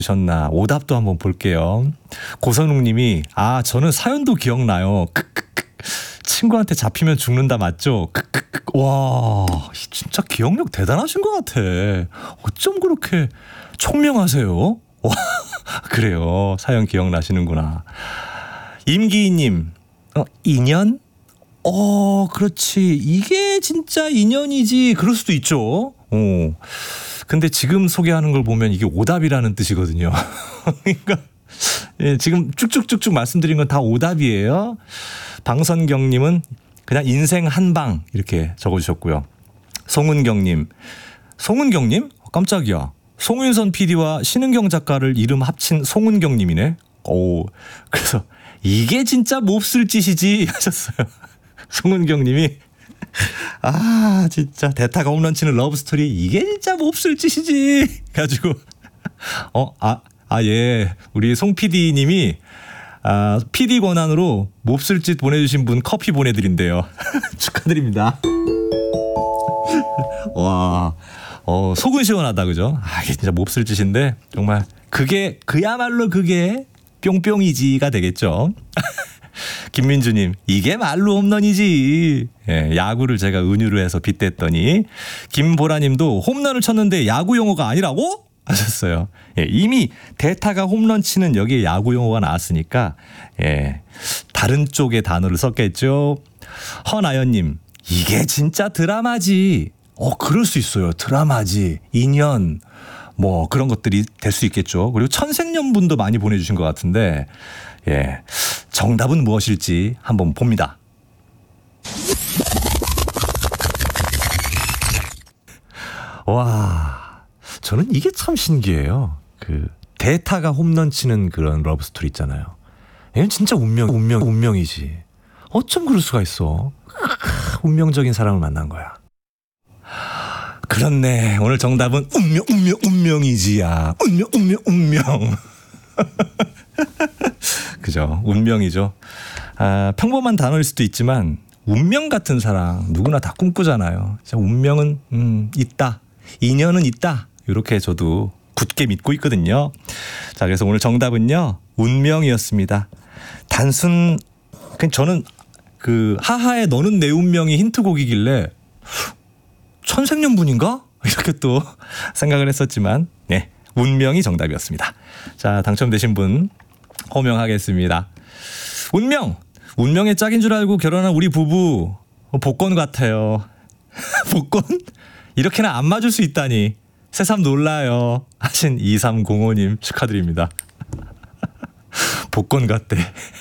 셨나 오답도 한번 볼게요. 고선웅님이 저는 사연도 기억나요. 친구한테 잡히면 죽는다 맞죠? 와 진짜 기억력 대단하신 것 같아. 어쩜 그렇게 총명하세요? 와 그래요. 사연 기억나시는구나. 임기희님 인연? 그렇지. 이게 진짜 인연이지. 그럴 수도 있죠. 근데 지금 소개하는 걸 보면 이게 오답이라는 뜻이거든요. 그러니까 지금 쭉쭉쭉쭉 말씀드린 건 다 오답이에요. 방선경님은 그냥 인생 한방 이렇게 적어주셨고요. 송은경님 깜짝이야. 송윤선 PD와 신은경 작가를 이름 합친 송은경님이네. 그래서 이게 진짜 몹쓸 짓이지 하셨어요. 송은경님이 진짜 대타가 홈런 치는 러브스토리 이게 진짜 몹쓸 짓이지 가지고 예 우리 송 PD님이 PD 권한으로 몹쓸 짓 보내주신 분 커피 보내드린대요. 축하드립니다. 와 속은 시원하다 그죠? 이게 진짜 몹쓸 짓인데 정말 그야말로 그게 뿅뿅이지가 되겠죠. 김민주님 이게 말로 홈런이지. 야구를 제가 은유로 해서 빗댔더니 김보라님도 홈런을 쳤는데 야구 용어가 아니라고 하셨어요. 이미 대타가 홈런 치는 여기에 야구 용어가 나왔으니까 다른 쪽의 단어를 썼겠죠. 허나연님 이게 진짜 드라마지. 그럴 수 있어요. 드라마지 인연 뭐 그런 것들이 될 수 있겠죠. 그리고 천생연분도 많이 보내주신 것 같은데 정답은 무엇일지 한번 봅니다. 와, 저는 이게 참 신기해요. 그 대타가 홈런 치는 그런 러브 스토리 있잖아요. 이건 진짜 운명이지. 어쩜 그럴 수가 있어. 운명적인 사람을 만난 거야. 그렇네. 오늘 정답은 운명이지야. 운명. 그죠. 운명이죠. 평범한 단어일 수도 있지만 운명 같은 사랑 누구나 다 꿈꾸잖아요. 운명은 있다. 인연은 있다. 이렇게 저도 굳게 믿고 있거든요. 자, 그래서 오늘 정답은요. 운명이었습니다. 저는 그 하하의 너는 내 운명이 힌트곡이길래 천생연분인가? 이렇게 또 생각을 했었지만 운명이 정답이었습니다. 자, 당첨되신 분 호명하겠습니다. 운명의 짝인 줄 알고 결혼한 우리 부부 복권 같아요. 복권? 이렇게나 안 맞을 수 있다니 새삼 놀라요 하신 2305님 축하드립니다. 복권 같대.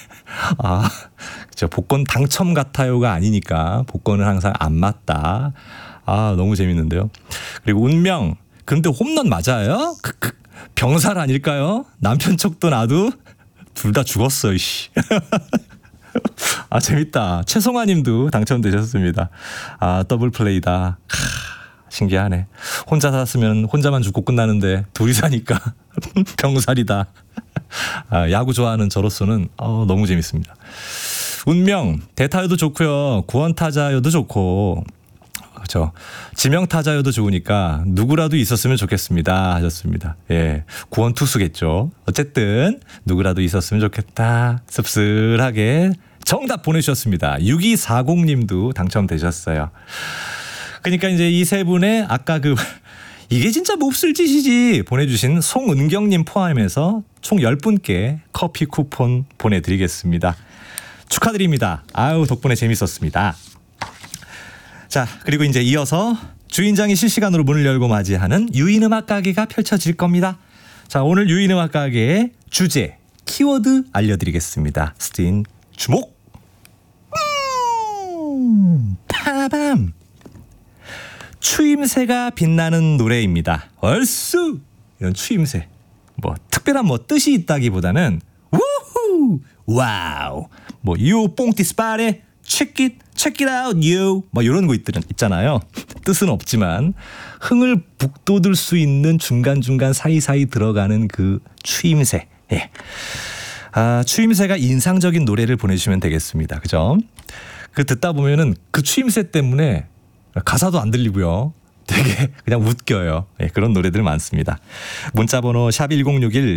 그쵸. 복권 당첨 같아요가 아니니까 복권은 항상 안 맞다. 너무 재밌는데요. 그리고 운명. 근데 홈런 맞아요? 병살 아닐까요? 남편 척도 나도 둘 다 죽었어. 재밌다. 최송아님도 당첨되셨습니다. 더블 플레이다. 신기하네. 혼자 살았으면 혼자만 죽고 끝나는데 둘이 사니까 병살이다. 야구 좋아하는 저로서는 너무 재밌습니다. 운명 대타여도 좋고요. 구원타자여도 좋고 그렇죠. 지명타자여도 좋으니까 누구라도 있었으면 좋겠습니다 하셨습니다. 구원 투수겠죠. 어쨌든 누구라도 있었으면 좋겠다. 씁쓸하게 정답 보내주셨습니다. 6240님도 당첨되셨어요. 그러니까 이제 이 세 분의 아까 이게 진짜 몹쓸 짓이지 보내주신 송은경님 포함해서 총 10분께 커피 쿠폰 보내드리겠습니다. 축하드립니다. 덕분에 재밌었습니다. 자, 그리고 이제 이어서 주인장이 실시간으로 문을 열고 맞이하는 유인음악 가게가 펼쳐질 겁니다. 자, 오늘 유인음악 가게의 주제, 키워드 알려드리겠습니다. 스틴 주목! 파밤! 추임새가 빛나는 노래입니다. 얼쑤! 이런 추임새. 특별한 뜻이 있다기보다는 우후! 와우! you 뽕 this party, check it out, you. 이런 거 있잖아요. 뜻은 없지만 흥을 북돋을 수 있는 중간중간 사이사이 들어가는 그 추임새. 추임새가 인상적인 노래를 보내주시면 되겠습니다. 그죠? 듣다 보면은 그 추임새 때문에 가사도 안 들리고요. 되게 그냥 웃겨요. 그런 노래들 많습니다. 문자번호 샵1061